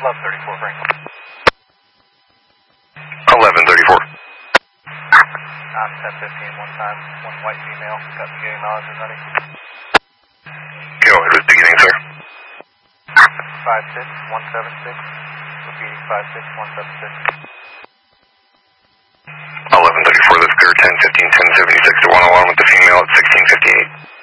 1134, Frank. 1134. 1015, one time, one white female, got beginning knowledge and honey. Go ahead with beginning, sir. 56176, repeating 56176. 1134, that's clear, 1015, 1076 to 101 with the female at 1658.